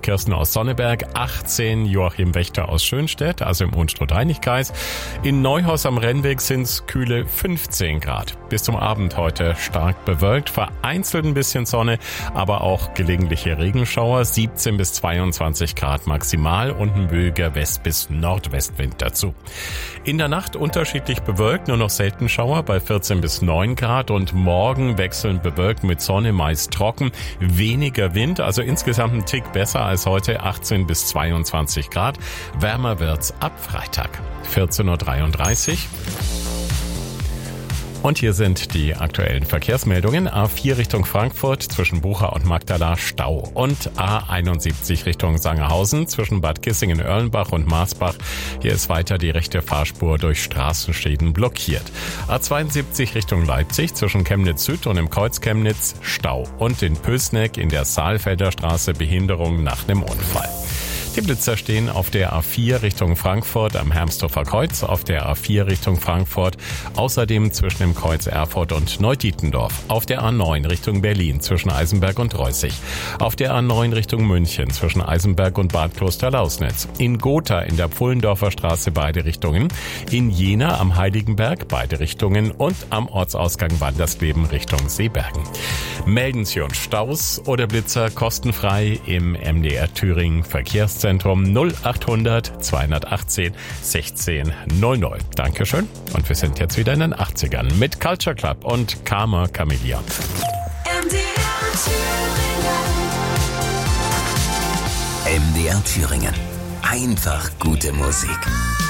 Kirsten aus Sonneberg, 18 Joachim Wächter aus Schönstedt, also im Unstrut-Reinig-Kreis. In Neuhaus am Rennweg sind es kühle 15 Grad. Bis zum Abend heute stark bewölkt, vereinzelt ein bisschen Sonne, aber auch gelegentliche Regenschauer, 17 bis 22 Grad maximal und ein böiger West- bis Nordwestwind dazu. In der Nacht unterschiedlich bewölkt, nur noch selten Schauer bei 14 bis 9 Grad und morgen wechselnd bewölkt mit Sonne, meist trocken, weniger Wind, also insgesamt ein Tick besser als heute, 18 bis 22 Grad. Wärmer wird's ab Freitag, 14.33 Uhr. Und hier sind die aktuellen Verkehrsmeldungen. A4 Richtung Frankfurt zwischen Bucha und Magdala Stau und A71 Richtung Sangerhausen zwischen Bad Kissingen-Erlenbach und Marsbach. Hier ist weiter die rechte Fahrspur durch Straßenschäden blockiert. A72 Richtung Leipzig zwischen Chemnitz Süd und im Kreuz Chemnitz Stau und in Pößneck in der Saalfelder Straße Behinderung nach einem Unfall. Die Blitzer stehen auf der A4 Richtung Frankfurt am Hermsdorfer Kreuz, auf der A4 Richtung Frankfurt, außerdem zwischen dem Kreuz Erfurt und Neudietendorf, auf der A9 Richtung Berlin zwischen Eisenberg und Reußig, auf der A9 Richtung München zwischen Eisenberg und Bad Kloster-Lausnitz, in Gotha in der Pfullendorfer Straße beide Richtungen, in Jena am Heiligenberg beide Richtungen und am Ortsausgang Wandersleben Richtung Seebergen. Melden Sie uns Staus oder Blitzer kostenfrei im MDR Thüringen Verkehrszentrum 0800 218 16 00. Dankeschön und wir sind jetzt wieder in den 80ern mit Culture Club und Karma Chameleon. MDR Thüringen. Einfach gute Musik.